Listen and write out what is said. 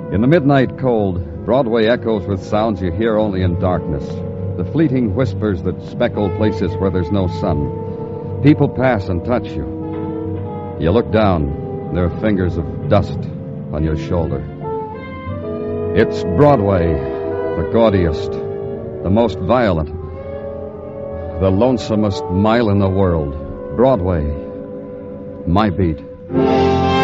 In the midnight cold, Broadway echoes with sounds you hear only in darkness. The fleeting whispers that speckle places where there's no sun. People pass and touch you. You look down, there are fingers of dust on your shoulder. It's Broadway, the gaudiest, the most violent, the lonesomest mile in the world. Broadway, my beat.